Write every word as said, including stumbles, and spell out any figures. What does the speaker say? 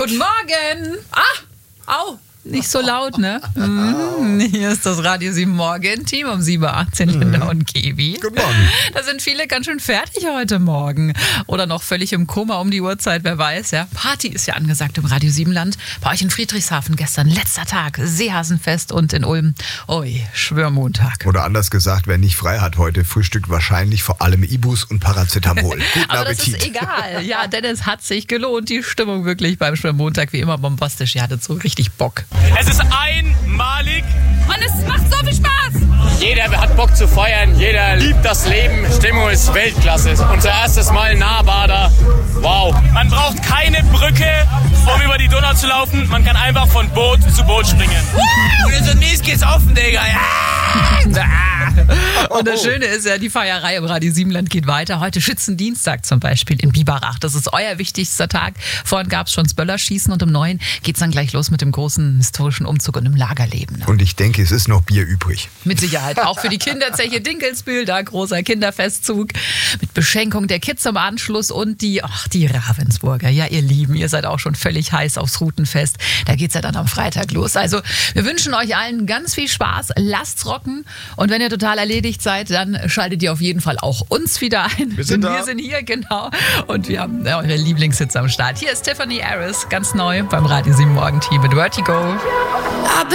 Guten Morgen. Ah, au. Nicht so laut, ne? Mm, hier ist das Radio sieben Morgen-Team um sieben Uhr achtzehn, Linda mm. und Kevi. Guten Morgen. Da sind viele ganz schön fertig heute Morgen. Oder noch völlig im Koma um die Uhrzeit, wer weiß. Ja. Party ist ja angesagt im Radio sieben Land. Bei euch in Friedrichshafen gestern, letzter Tag, Seehasenfest und in Ulm. Ui, Schwörmontag. Oder anders gesagt, wer nicht frei hat heute, frühstückt wahrscheinlich vor allem Ibus und Paracetamol. Guten Aber Appetit. Das ist egal. Ja, denn es hat sich gelohnt. Die Stimmung wirklich beim Schwörmontag wie immer bombastisch. Ihr hattet so richtig Bock. Es ist einmalig. Und es macht so viel Spaß. Jeder hat Bock zu feiern, jeder liebt das Leben. Stimmung ist Weltklasse. Unser erstes Mal Nahbader. Wow. Man braucht keine Brücke, um über die Donau zu laufen. Man kann einfach von Boot zu Boot springen. Und so mies geht's offen, Digga. Ja. Und das Schöne ist ja, die Feierei im Radio sieben Land geht weiter. Heute Schützendienstag zum Beispiel in Biberach. Das ist euer wichtigster Tag. Vorhin gab es schon das Böllerschießen und um neun geht es dann gleich los mit dem großen historischen Umzug und dem Lagerleben. Und ich denke, es ist noch Bier übrig. Mit Sicherheit. Auch für die Kinderzeche Dinkelsbühl, da großer Kinderfestzug mit Beschenkung der Kids am Anschluss und die, ach, die Ravensburger. Ja, ihr Lieben, ihr seid auch schon völlig heiß aufs Routenfest. Da geht's ja dann am Freitag los. Also wir wünschen euch allen ganz viel Spaß. Lasst's rocken. Und wenn ihr total erledigt seid, dann schaltet ihr auf jeden Fall auch uns wieder ein. Wir sind Denn da. wir sind hier, genau. Und wir haben eure Lieblingshits am Start. Hier ist Tiffany Harris, ganz neu beim Radio sieben Morgen Team mit Vertigo.